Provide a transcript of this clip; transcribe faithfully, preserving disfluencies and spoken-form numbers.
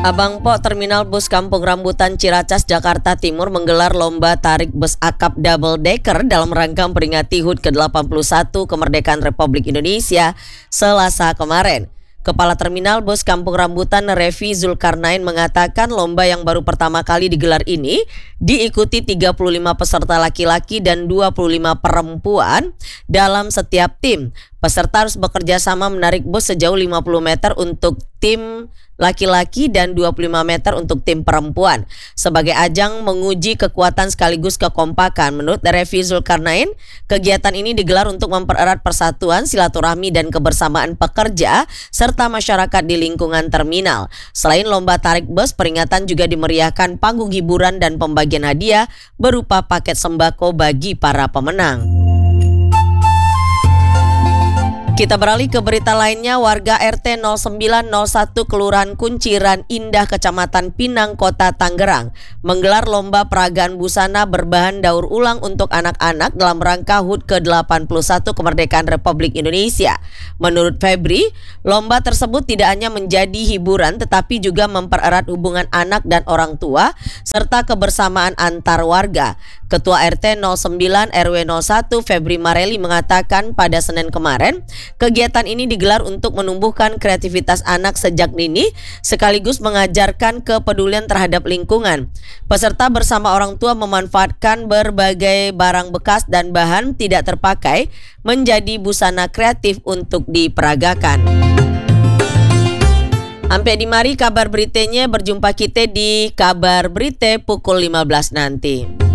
Abang Po Terminal Bus Kampung Rambutan Ciracas, Jakarta Timur menggelar lomba tarik bus akap double decker dalam rangka memperingati H U T ke delapan puluh satu kemerdekaan Republik Indonesia Selasa kemarin. Kepala Terminal Bus Kampung Rambutan Revi Zulkarnain mengatakan lomba yang baru pertama kali digelar ini diikuti tiga puluh lima peserta laki-laki dan dua puluh lima perempuan dalam setiap tim. Peserta harus bekerja sama menarik bus sejauh lima puluh meter untuk tim laki-laki dan dua puluh lima meter untuk tim perempuan. Sebagai ajang menguji kekuatan sekaligus kekompakan, menurut Revi Zulkarnain, kegiatan ini digelar untuk mempererat persatuan, silaturahmi dan kebersamaan pekerja serta masyarakat di lingkungan terminal. Selain lomba tarik bus, peringatan juga dimeriahkan panggung hiburan dan pembagian hadiah berupa paket sembako bagi para pemenang. Kita beralih ke berita lainnya. Warga R T nol sembilan nol satu Kelurahan Kunciran Indah, Kecamatan Pinang, Kota Tangerang menggelar lomba peragaan busana berbahan daur ulang untuk anak-anak dalam rangka H U T ke delapan puluh satu kemerdekaan Republik Indonesia. Menurut Febri, lomba tersebut tidak hanya menjadi hiburan tetapi juga mempererat hubungan anak dan orang tua serta kebersamaan antar warga. Ketua R T nol sembilan R W nol satu Febri Mareli mengatakan pada Senin kemarin, kegiatan ini digelar untuk menumbuhkan kreativitas anak sejak dini sekaligus mengajarkan kepedulian terhadap lingkungan. Peserta bersama orang tua memanfaatkan berbagai barang bekas dan bahan tidak terpakai menjadi busana kreatif untuk diperagakan. Sampai di mari kabar beritanya, berjumpa kita di kabar berita pukul lima belas nanti.